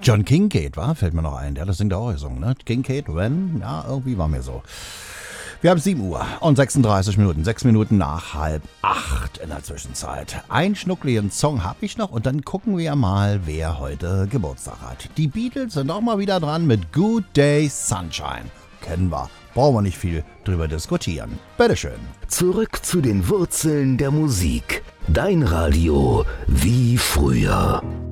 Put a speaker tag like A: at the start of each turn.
A: John Kincaid, war? Fällt mir noch ein. Der hat das Ding da auch gesungen, ne? Kincaid, When? Ja, irgendwie war mir so. Wir haben 7 Uhr und 36 Minuten. 6 Minuten nach 7:30 in der Zwischenzeit. Einen schnuckligen Song habe ich noch und dann gucken wir mal, wer heute Geburtstag hat. Die Beatles sind auch mal wieder dran mit Good Day Sunshine. Kennen wir. Brauchen wir nicht viel drüber diskutieren. Bitteschön.
B: Zurück zu den Wurzeln der Musik. Dein Radio wie früher.